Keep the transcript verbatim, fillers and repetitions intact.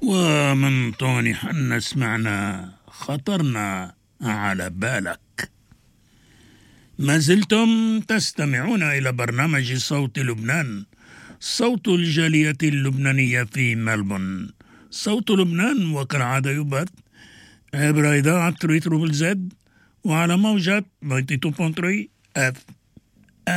ومن طون حنا سمعنا خطرنا على بالك. ما زلتم تستمعون إلى برنامج صوت لبنان، صوت الجالية اللبنانية في ملبون. صوت لبنان وكالعادة يبث عبر إذاعة ريترو بالزد وعلى موجات تسعين فاصلة ثلاثة اف